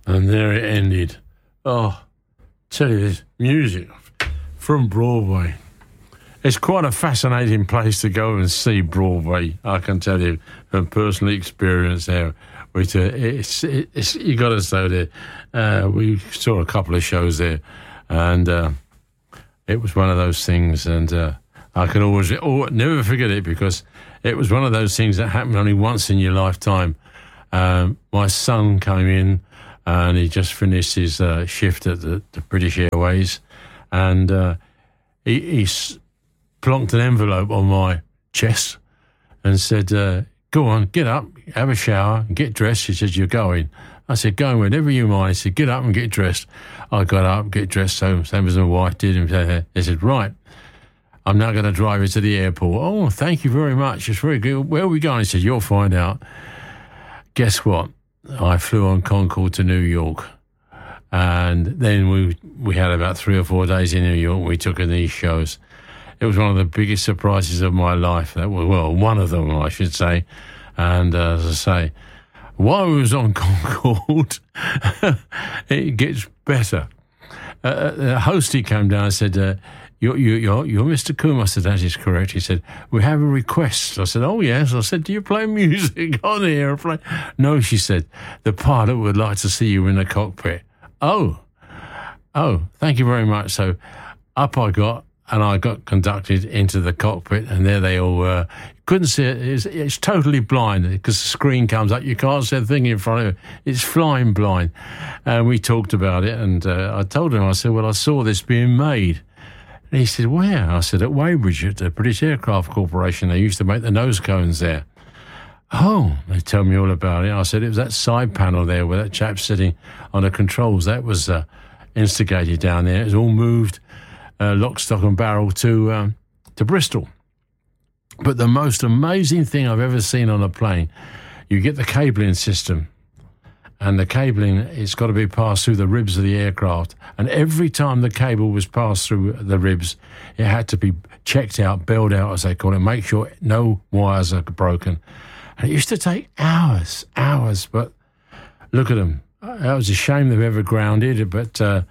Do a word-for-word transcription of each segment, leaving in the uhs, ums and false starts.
And there it ended. Oh, tell you this, music from Broadway. It's quite a fascinating place to go and see Broadway, I can tell you, from personal experience there. Which, uh, it's, it's, you got to say there. Uh, we saw a couple of shows there, and uh, it was one of those things, and uh, I can always oh, never forget it, because it was one of those things that happen only once in your lifetime. Um, my son came in, and he just finished his uh, shift at the, the British Airways, and uh, he, he plonked an envelope on my chest and said, uh, go on, get up, have a shower, and get dressed. He said, you're going. I said, going whenever you mind. He said, get up and get dressed. I got up, get dressed, so same as my wife did. And he said, right, I'm now going to drive you to the airport. Oh, thank you very much. It's very good. Where are we going? He said, you'll find out. Guess what? I flew on Concorde to New York. And then we we had about three or four days in New York. We took in these shows. It was one of the biggest surprises of my life. That was, well, one of them, I should say. And uh, as I say, while we was on Concorde, it gets better. Uh, the host, he came down and said, uh, you're, you're, you're Mister Coombe. I said, that is correct. He said, we have a request. I said, oh, yes. I said, do you play music on the airplane? No, she said, the pilot would like to see you in the cockpit. Oh, oh, thank you very much. So up I got, and I got conducted into the cockpit, and there they all were. Couldn't see it. It's, it's totally blind, because the screen comes up. You can't see the thing in front of it. It's flying blind. And we talked about it, and uh, I told him, I said, well, I saw this being made. And he said, where? I said, at Weybridge, at the British Aircraft Corporation. They used to make the nose cones there. Oh, they tell me all about it. I said, it was that side panel there where that chap's sitting on the controls. That was uh, instigated down there. It was all moved Uh, lock, stock and barrel to um, to Bristol. But the most amazing thing I've ever seen on a plane, you get the cabling system, and the cabling, it's got to be passed through the ribs of the aircraft, and every time the cable was passed through the ribs, it had to be checked out, bailed out, as they call it, make sure no wires are broken. And it used to take hours, hours, but look at them. It was a shame they've ever grounded, but uh,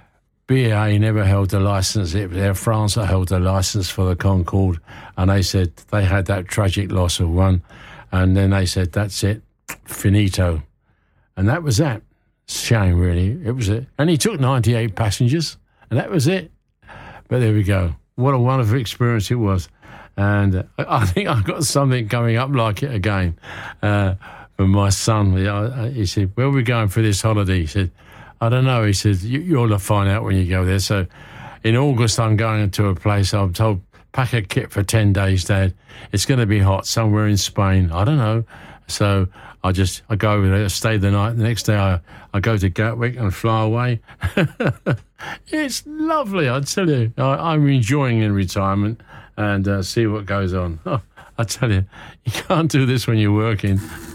B A A never held the licence. It was Air France that held the licence for the Concorde, and they said they had that tragic loss of one, and then they said, that's it, finito. And that was that. Shame, really. It was it. And he took ninety-eight passengers, and that was it. But there we go. What a wonderful experience it was. And uh, I think I've got something coming up like it again. Uh, from my son, he said, where are we going for this holiday? He said, I don't know. He said, you, you'll find out when you go there. So in August, I'm going to a place, I'm told, pack a kit for ten days, Dad. It's going to be hot somewhere in Spain. I don't know. So I just, I go over there, stay the night. The next day, I, I go to Gatwick and fly away. It's lovely, I tell you. I, I'm enjoying in retirement and uh, see what goes on. Oh, I tell you, you can't do this when you're working.